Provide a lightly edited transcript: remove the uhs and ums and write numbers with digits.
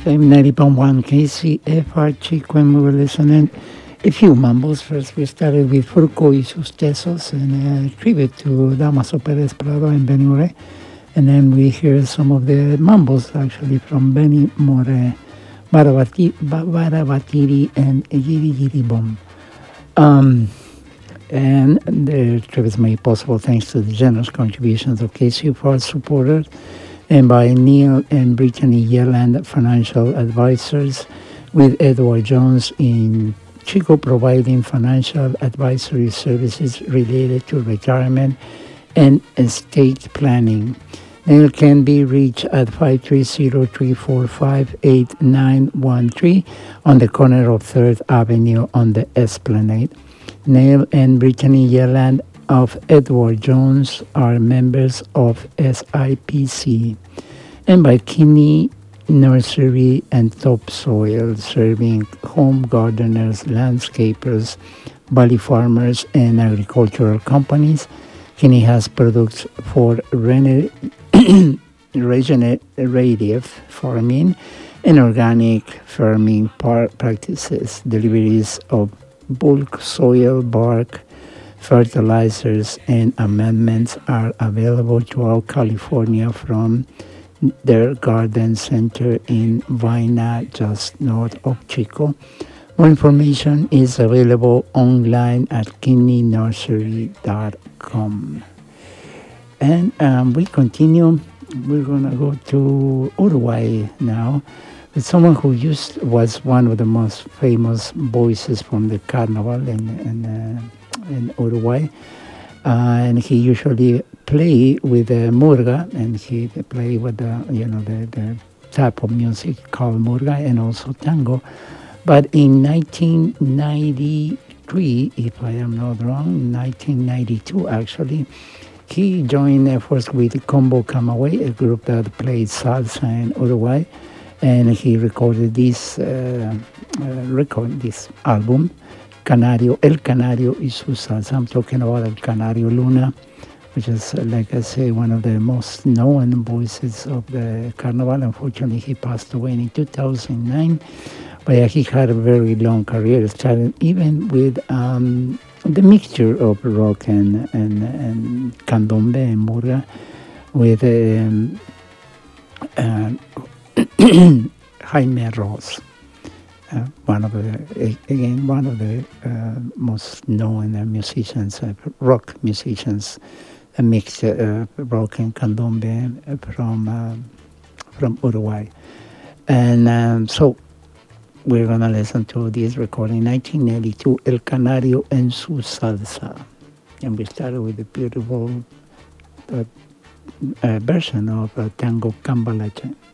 FM 90.1 KCFR Chico, and we were listening a few mumbles. First, we started with Furco y sus Tesos, and a tribute to Damaso Perez Prado and Benny Moré. And then we hear some of the mumbles, actually, from Benny Moré, Barabatiri, and Yiri Yiri Bom. And the trip is made possible thanks to the generous contributions of KCFR supporters and by Neil and Brittany Yelland Financial Advisors, with Edward Jones in Chico providing financial advisory services related to retirement and estate planning. Neil can be reached at 530-345-8913 on the corner of 3rd Avenue on the Esplanade. Neil and Brittany Yelland of Edward Jones are members of SIPC, and by Kinney Nursery and Topsoil, serving home gardeners, landscapers, valley farmers, and agricultural companies. Kinney has products for regenerative farming and organic farming practices, deliveries of bulk soil, bark, fertilizers, and amendments are available throughout California from their garden center in Vina, just north of Chico. More information is available online at kinneynursery.com. And we continue. We're going to go to Uruguay now with someone who was one of the most famous voices from the carnival in Uruguay, and he usually play with the murga, and he play with the type of music called murga and also tango. But in 1993, if I am not wrong, 1992 actually, he joined efforts with Combo Camagüey, a group that played salsa in Uruguay, and he recorded this album, Canario, El Canario y su Salsa. I'm talking about El Canario Luna, which is, like I say, one of the most known voices of the carnival. Unfortunately, he passed away in 2009, but he had a very long career, starting even with the mixture of rock and candombe and murga with Jaime Ross. One of the most known musicians, rock musicians, a mix rock and candombe from Uruguay. And so we're going to listen to this recording, 1982, El Canario en su Salsa. And we started with a beautiful version of Tango Cambalache.